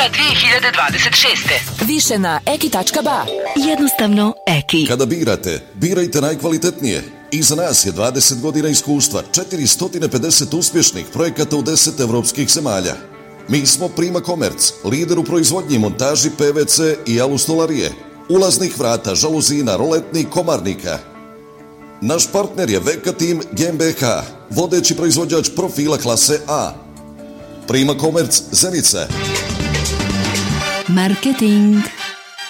2026. Više na eki.ba. Jednostavno Eki. Kada birajte najkvalitetnije. Iza nas je 20 godina iskustva, 450 uspješnih projekata u 10 evropskih zemalja. Mi smo Prima Komerc, lider u proizvodnji i montaži PVC i alustolarije, ulaznih vrata, žaluzina, roletni, komarnika. Naš partner je VK Team GmbH, vodeći proizvođač profila klase A. Prima Komerc, Zenica. Marketing.